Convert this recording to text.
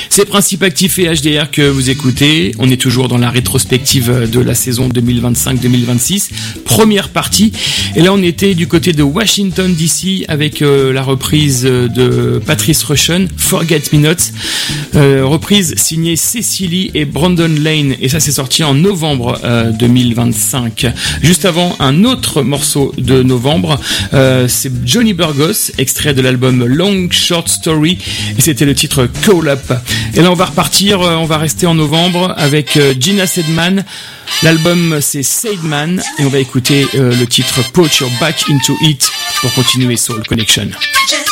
C'est Principe Actif et HDR que vous écoutez. On est toujours dans la rétrospective de la saison 2025-2026, première partie. Et là, on était du côté de Washington DC avec la reprise de Patrice Rushen, Forget Me Not, reprise signée Cecily et Brandon Lane. Et ça, c'est sorti en novembre 2025. Juste avant, un autre morceau de novembre, c'est Johnny Burgos, extrait de l'album Long Short Story, et c'était le titre Call Up. Et là on va repartir, on va rester en novembre avec Gina Sedman. L'album c'est Saidman et on va écouter le titre Put Your Back Into It pour continuer Soul Connection.